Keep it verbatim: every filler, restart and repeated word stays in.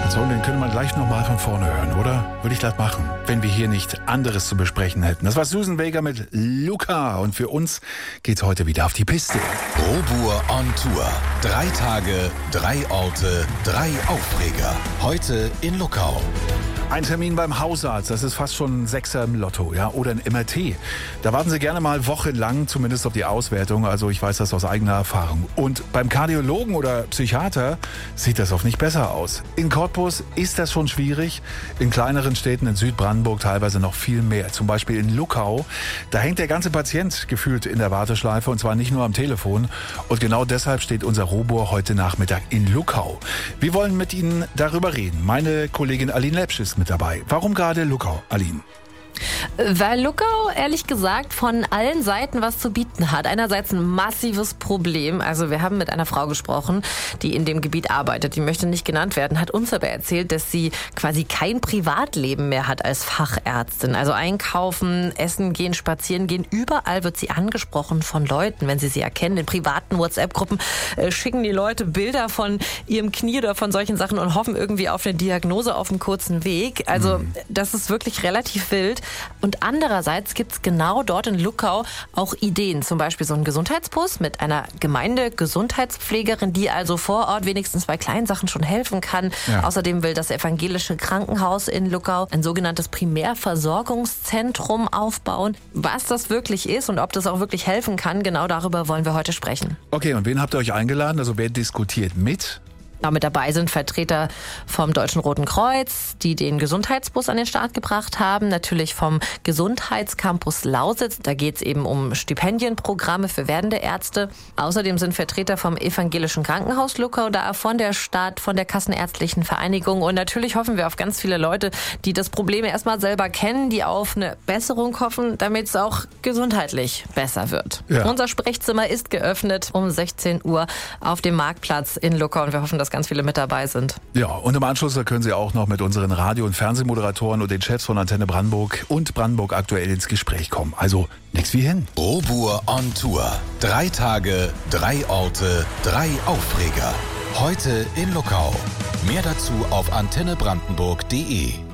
So, den könnte man gleich nochmal von vorne hören, oder? Würde ich das machen, wenn wir hier nicht anderes zu besprechen hätten. Das war Susan Vega mit Luca und für uns geht's heute wieder auf die Piste. Robur on Tour. Drei Tage, drei Orte, drei Aufreger. Heute in Luckau. Ein Termin beim Hausarzt, das ist fast schon ein Sechser im Lotto, ja, oder ein M R T. Da warten Sie gerne mal wochenlang, zumindest auf die Auswertung, also ich weiß das aus eigener Erfahrung. Und beim Kardiologen oder Psychiater sieht das oft nicht besser aus. In Cottbus ist das schon schwierig, in kleineren Städten in Südbrandenburg teilweise noch viel mehr. Zum Beispiel in Luckau, da hängt der ganze Patient gefühlt in der Warteschleife und zwar nicht nur am Telefon. Und genau deshalb steht unser Robur heute Nachmittag in Luckau. Wir wollen mit Ihnen darüber reden. Meine Kollegin Aline Lepsch ist mit dabei. Warum gerade Luckau, Aline? Weil Luckau, ehrlich gesagt, von allen Seiten was zu bieten hat. Einerseits ein massives Problem. Also wir haben mit einer Frau gesprochen, die in dem Gebiet arbeitet. Die möchte nicht genannt werden, hat uns aber erzählt, dass sie quasi kein Privatleben mehr hat als Fachärztin. Also einkaufen, essen gehen, spazieren gehen. Überall wird sie angesprochen von Leuten, wenn sie sie erkennen. In privaten WhatsApp-Gruppen äh, schicken die Leute Bilder von ihrem Knie oder von solchen Sachen und hoffen irgendwie auf eine Diagnose auf einem kurzen Weg. Also mhm. das ist wirklich relativ wild. Und andererseits gibt es genau dort in Luckau auch Ideen. Zum Beispiel so ein Gesundheitsbus mit einer Gemeindegesundheitspflegerin, die also vor Ort wenigstens bei kleinen Sachen schon helfen kann. Ja. Außerdem will das evangelische Krankenhaus in Luckau ein sogenanntes Primärversorgungszentrum aufbauen. Was das wirklich ist und ob das auch wirklich helfen kann, genau darüber wollen wir heute sprechen. Okay, und wen habt ihr euch eingeladen? Also wer diskutiert mit? Genau, mit dabei sind Vertreter vom Deutschen Roten Kreuz, die den Gesundheitsbus an den Start gebracht haben. Natürlich vom Gesundheitscampus Lausitz. Da geht es eben um Stipendienprogramme für werdende Ärzte. Außerdem sind Vertreter vom Evangelischen Krankenhaus Luckau da, von der Stadt, von der Kassenärztlichen Vereinigung. Und natürlich hoffen wir auf ganz viele Leute, die das Problem erstmal selber kennen, die auf eine Besserung hoffen, damit es auch gesundheitlich besser wird. Ja. Unser Sprechzimmer ist geöffnet um sechzehn Uhr auf dem Marktplatz in Luckau. Und wir hoffen, dass ganz viele mit dabei sind. Ja, und im Anschluss da können Sie auch noch mit unseren Radio- und Fernsehmoderatoren und den Chefs von Antenne Brandenburg und Brandenburg aktuell ins Gespräch kommen. Also nichts wie hin. Robur on Tour. Drei Tage, drei Orte, drei Aufreger. Heute in Luckau. Mehr dazu auf antenne brandenburg punkt de.